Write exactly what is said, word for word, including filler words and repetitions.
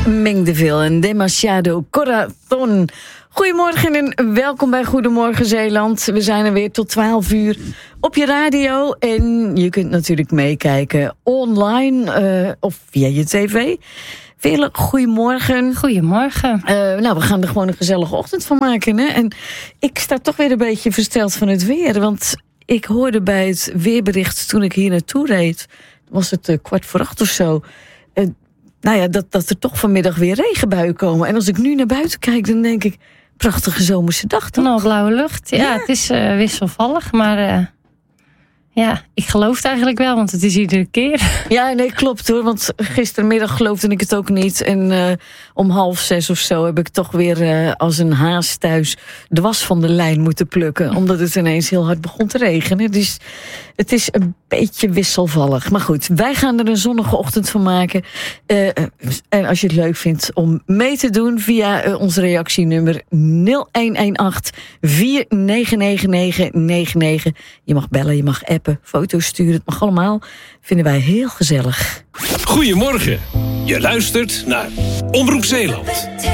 Mengdeville en Demasiado Corazon. Goedemorgen en welkom bij Goedemorgen Zeeland. We zijn er weer tot twaalf uur op je radio. En je kunt natuurlijk meekijken online uh, of via je tv. Vele goedemorgen. Goedemorgen. Uh, nou, we gaan er gewoon een gezellige ochtend van maken. Hè? En ik sta toch weer een beetje versteld van het weer. Want ik hoorde bij het weerbericht toen ik hier naartoe reed, was het uh, kwart voor acht of zo. Uh, nou ja, dat, dat er toch vanmiddag weer regenbuien komen. En als ik nu naar buiten kijk, dan denk ik, prachtige zomerse dag toch? Nou, blauwe lucht. Ja, ja. Het is uh, wisselvallig, maar uh, ja, ik geloof het eigenlijk wel, want het is iedere keer. Ja, nee, klopt hoor, want gistermiddag geloofde ik het ook niet. En uh, om half zes of zo heb ik toch weer uh, als een haas thuis de was van de lijn moeten plukken. Omdat het ineens heel hard begon te regenen. Dus het is een beetje wisselvallig. Maar goed, wij gaan er een zonnige ochtend van maken. Uh, en als je het leuk vindt om mee te doen via uh, ons reactienummer nul een een acht vier negen negen negen negen negen. Je mag bellen, je mag appen, foto's sturen. Het mag allemaal. Vinden wij heel gezellig. Goedemorgen. Je luistert naar Omroep Zeeland.